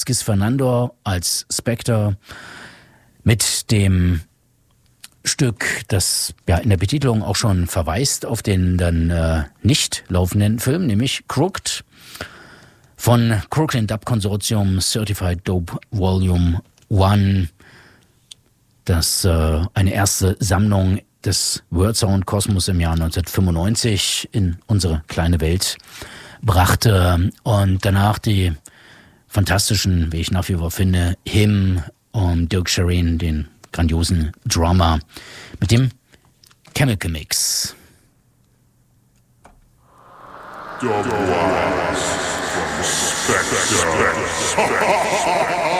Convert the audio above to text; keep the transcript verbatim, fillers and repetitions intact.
Skis Fernando als Spectre mit dem Stück, das ja in der Betitelung auch schon verweist auf den dann äh, nicht laufenden Film, nämlich Crooked von Crooklyn Dub Consortium Certified Dope Volume eins, das äh, eine erste Sammlung des Word Sound Kosmos im Jahr neunzehnhundertfünfundneunzig in unsere kleine Welt brachte und danach die fantastischen, wie ich nach wie vor finde, Him und Dirk Sherrin, den grandiosen Drummer, mit dem Chemical Mix. Double Eyes from Spectre.